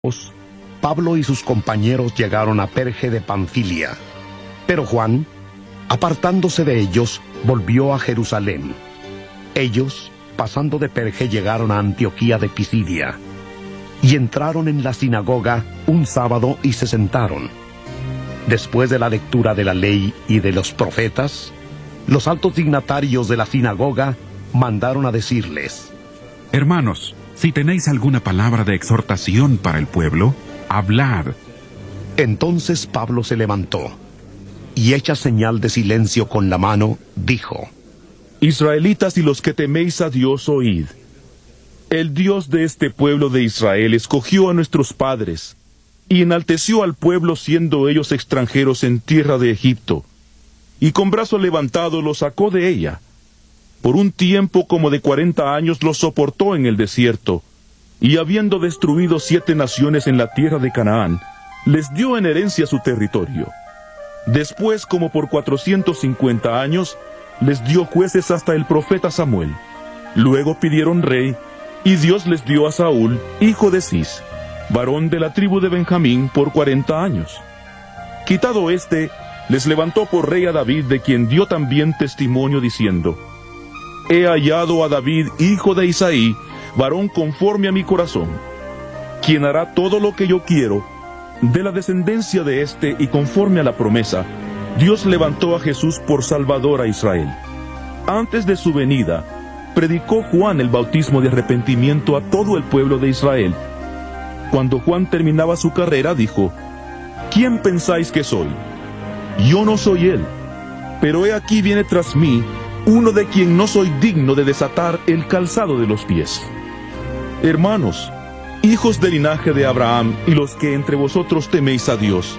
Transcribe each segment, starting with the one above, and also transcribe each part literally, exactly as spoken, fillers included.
Pablo y sus compañeros llegaron a Perge de Panfilia, pero Juan, apartándose de ellos, volvió a Jerusalén. Ellos, pasando de Perge, llegaron a Antioquía de Pisidia, y entraron en la sinagoga un sábado y se sentaron. Después de la lectura de la ley y de los profetas, los altos dignatarios de la sinagoga mandaron a decirles: Hermanos, si tenéis alguna palabra de exhortación para el pueblo, hablad. Entonces Pablo se levantó, y hecha señal de silencio con la mano, dijo: Israelitas y los que teméis a Dios, oíd. El Dios de este pueblo de Israel escogió a nuestros padres, y enalteció al pueblo siendo ellos extranjeros en tierra de Egipto, y con brazo levantado los sacó de ella. Por un tiempo como de cuarenta años los soportó en el desierto, y habiendo destruido siete naciones en la tierra de Canaán, les dio en herencia su territorio. Después, como por cuatrocientos cincuenta años, les dio jueces hasta el profeta Samuel. Luego pidieron rey, y Dios les dio a Saúl, hijo de Cis, varón de la tribu de Benjamín, por cuarenta años. Quitado éste, les levantó por rey a David, de quien dio también testimonio diciendo: He hallado a David, hijo de Isaí, varón conforme a mi corazón, quien hará todo lo que yo quiero. De la descendencia de éste y conforme a la promesa, Dios levantó a Jesús por Salvador a Israel. Antes de su venida, predicó Juan el bautismo de arrepentimiento a todo el pueblo de Israel. Cuando Juan terminaba su carrera, dijo: ¿Quién pensáis que soy? Yo no soy él, pero he aquí viene tras mí uno de quien no soy digno de desatar el calzado de los pies. Hermanos, hijos del linaje de Abraham y los que entre vosotros teméis a Dios,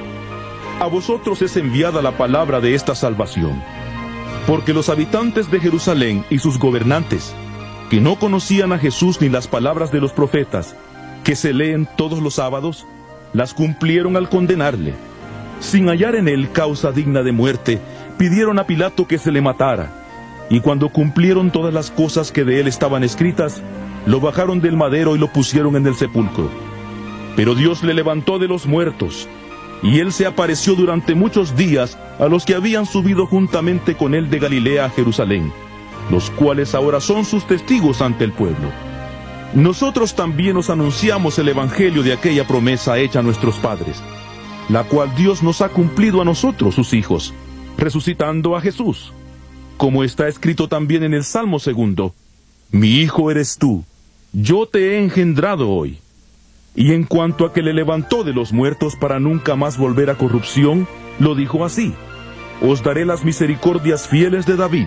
a vosotros es enviada la palabra de esta salvación. Porque los habitantes de Jerusalén y sus gobernantes, que no conocían a Jesús ni las palabras de los profetas, que se leen todos los sábados, las cumplieron al condenarle. Sin hallar en él causa digna de muerte, pidieron a Pilato que se le matara. Y cuando cumplieron todas las cosas que de él estaban escritas, lo bajaron del madero y lo pusieron en el sepulcro. Pero Dios le levantó de los muertos, y él se apareció durante muchos días a los que habían subido juntamente con él de Galilea a Jerusalén, los cuales ahora son sus testigos ante el pueblo. Nosotros también os anunciamos el evangelio de aquella promesa hecha a nuestros padres, la cual Dios nos ha cumplido a nosotros, sus hijos, resucitando a Jesús, como está escrito también en el Salmo segundo: Mi hijo eres tú, yo te he engendrado hoy. Y en cuanto a que le levantó de los muertos para nunca más volver a corrupción, lo dijo así: Os daré las misericordias fieles de David.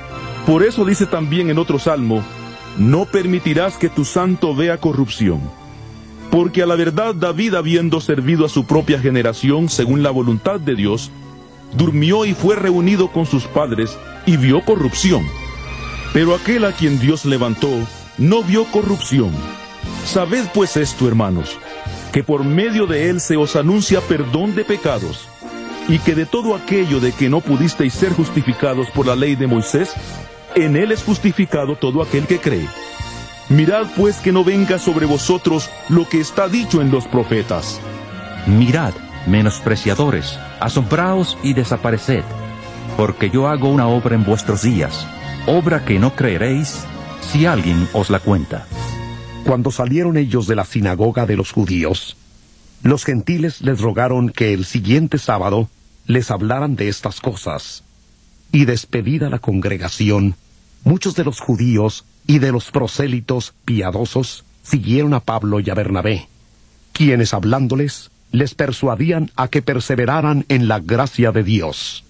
Por eso dice también en otro salmo: No permitirás que tu santo vea corrupción. Porque a la verdad David, habiendo servido a su propia generación según la voluntad de Dios, durmió y fue reunido con sus padres, y vio corrupción. Pero aquel a quien Dios levantó, no vio corrupción. Sabed pues esto, hermanos, que por medio de él se os anuncia perdón de pecados, y que de todo aquello de que no pudisteis ser justificados por la ley de Moisés, en él es justificado todo aquel que cree. Mirad pues que no venga sobre vosotros lo que está dicho en los profetas. Mirad, menospreciadores, asombraos y desapareced, porque yo hago una obra en vuestros días, obra que no creeréis si alguien os la cuenta. Cuando salieron ellos de la sinagoga de los judíos, los gentiles les rogaron que el siguiente sábado les hablaran de estas cosas. Y despedida la congregación, muchos de los judíos y de los prosélitos piadosos siguieron a Pablo y a Bernabé, quienes hablándoles les persuadían a que perseveraran en la gracia de Dios.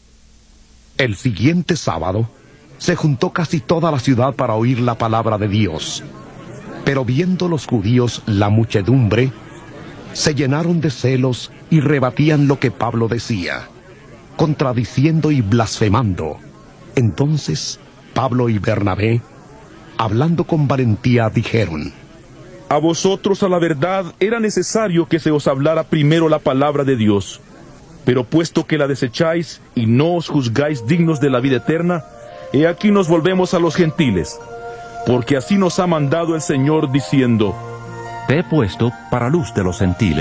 El siguiente sábado se juntó casi toda la ciudad para oír la palabra de Dios. Pero viendo los judíos la muchedumbre, se llenaron de celos y rebatían lo que Pablo decía, contradiciendo y blasfemando. Entonces Pablo y Bernabé, hablando con valentía, dijeron: A vosotros a la verdad era necesario que se os hablara primero la palabra de Dios, pero puesto que la desecháis y no os juzgáis dignos de la vida eterna, he aquí nos volvemos a los gentiles, porque así nos ha mandado el Señor diciendo: Te he puesto para luz de los gentiles,